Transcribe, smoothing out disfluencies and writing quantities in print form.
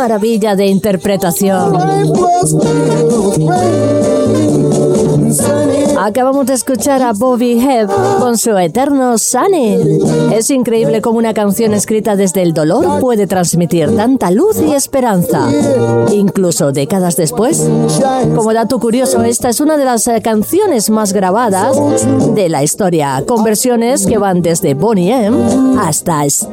maravilla de interpretación! Acabamos de escuchar a Bobby Hebb con su eterno Sunny. Es increíble cómo una canción escrita desde el dolor puede transmitir tanta luz y esperanza, incluso décadas después. Como dato curioso, esta es una de las canciones más grabadas de la historia, con versiones que van desde Boney M hasta Sting.